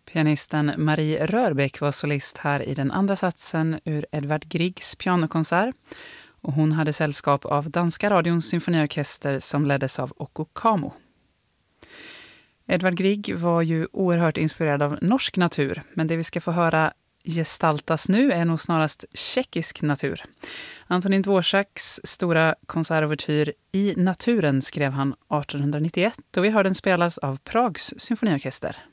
Pianisten Marie Rörbäck var solist här i den andra satsen ur Edvard Griegs pianokonsert. Och hon hade sällskap av Danska radions symfoniorkester som leddes av Okko Kamo. Edvard Grieg var ju oerhört inspirerad av norsk natur, men det vi ska få höra gestaltas nu är nog snarast tjeckisk natur. Antonín Dvořáks stora konsertouvertyr I naturen skrev han 1891 och vi hör den spelas av Prags symfoniorkester.